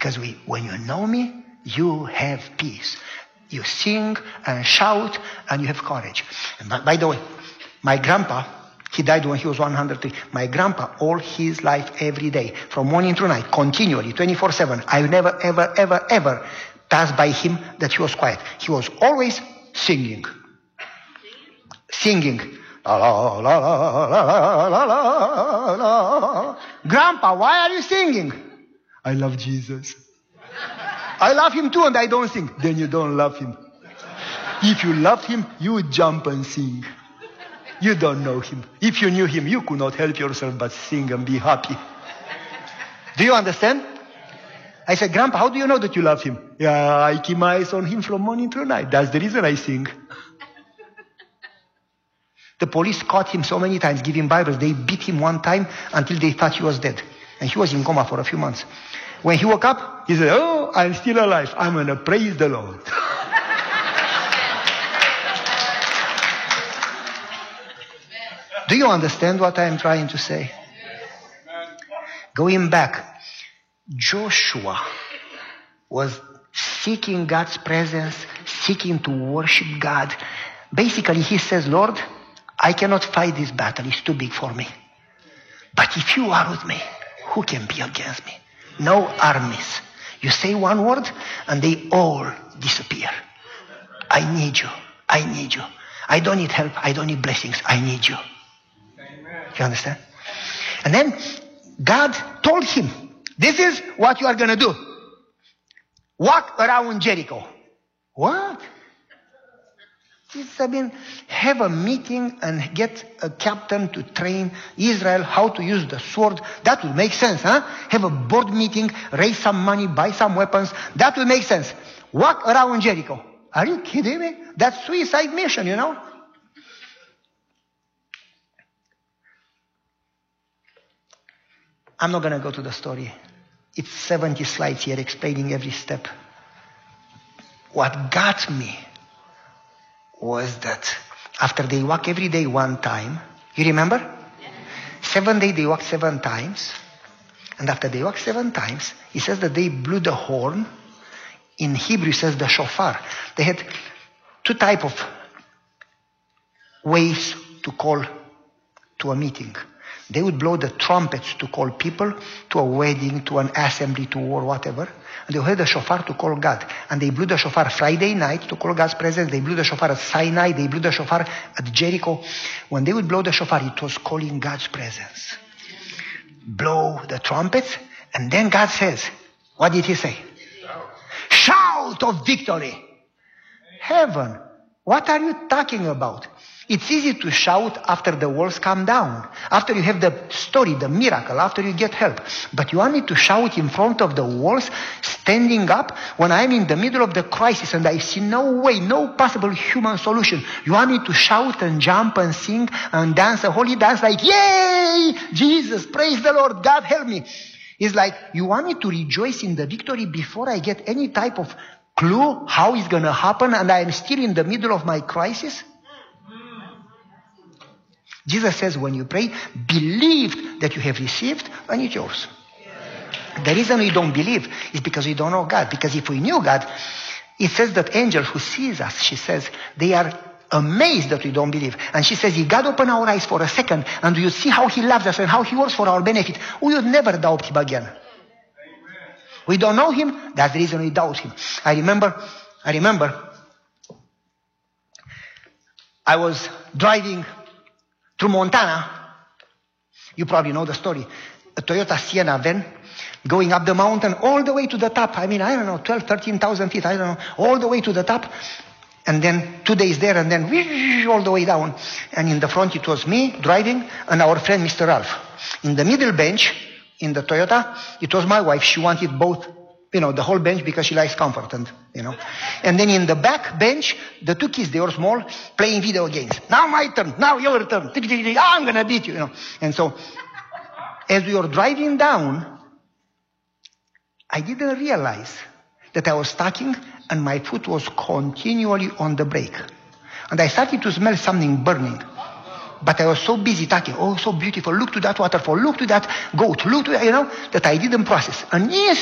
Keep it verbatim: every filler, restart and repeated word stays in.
Because we, when you know me, you have peace. You sing and shout and you have courage. And by, by the way, my grandpa, he died when he was one hundred three. My grandpa, all his life, every day, from morning to night, continually, twenty-four seven, I never, ever, ever, ever passed by him that he was quiet. He was always singing. Singing. La, la, la, la, la, la, la, la. Grandpa, why are you singing? I love Jesus. I love him too and I don't sing. Then you don't love him. If you love him, you would jump and sing. You don't know him. If you knew him, you could not help yourself but sing and be happy. Do you understand? I said, Grandpa, how do you know that you love him? Yeah, I keep my eyes on him from morning to night. That's the reason I sing. The police caught him so many times giving Bibles. They beat him one time until they thought he was dead. And he was in coma for a few months. When he woke up, he said, oh, I'm still alive. I'm going to praise the Lord. Do you understand what I'm trying to say? Going back, Joshua was seeking God's presence, seeking to worship God. Basically, he says, Lord, I cannot fight this battle. It's too big for me. But if you are with me, who can be against me? No armies. You say one word and they all disappear. I need you. I need you. I don't need help. I don't need blessings. I need you. Amen. You understand? And then God told him, this is what you are going to do. Walk around Jericho. What? It's, I mean, have a meeting and get a captain to train Israel how to use the sword. That will make sense, huh? Have a board meeting, raise some money, buy some weapons. That will make sense. Walk around Jericho. Are you kidding me? That's suicide mission, you know? I'm not going to go to the story. It's seventy slides here explaining every step. What got me was that after they walk every day one time, you remember? Yeah. Seven days they walk seven times. And after they walk seven times, it says that they blew the horn. In Hebrew it says the shofar. They had two types of ways to call to a meeting. They would blow the trumpets to call people to a wedding, to an assembly, to war, whatever. And they heard the shofar to call God. And they blew the shofar Friday night to call God's presence. They blew the shofar at Sinai. They blew the shofar at Jericho. When they would blow the shofar, it was calling God's presence. Blow the trumpets. And then God says, what did he say? Shout of victory. Heaven. What are you talking about? It's easy to shout after the walls come down, after you have the story, the miracle, after you get help. But you want me to shout in front of the walls, standing up, when I'm in the middle of the crisis and I see no way, no possible human solution. You want me to shout and jump and sing and dance a holy dance like, yay, Jesus, praise the Lord, God help me. It's like, you want me to rejoice in the victory before I get any type of clue how it's going to happen and I am still in the middle of my crisis? Jesus says when you pray, believe that you have received and it's yours. Yeah. The reason we don't believe is because we don't know God. Because if we knew God, it says that angel who sees us, she says, they are amazed that we don't believe. And she says, if God opened our eyes for a second and you see how he loves us and how he works for our benefit, we would never doubt him again. Amen. We don't know him, that's the reason we doubt him. I remember, I remember, I was driving through Montana. You probably know the story. A Toyota Sienna van going up the mountain all the way to the top. I mean, I don't know, twelve, thirteen thousand feet. I don't know, all the way to the top. And then two days there and then whoosh, all the way down. And in the front it was me driving and our friend Mister Ralph. In the middle bench in the Toyota, it was my wife. She wanted both, you know, the whole bench because she likes comfort and, you know. And then in the back bench, the two kids, they were small, playing video games. Now my turn, now your turn. I'm going to beat you, you know. And so, as we were driving down, I didn't realize that I was talking and my foot was continually on the brake. And I started to smell something burning. But I was so busy talking, oh, so beautiful, look to that waterfall, look to that goat, look to that, you know, that I didn't process. And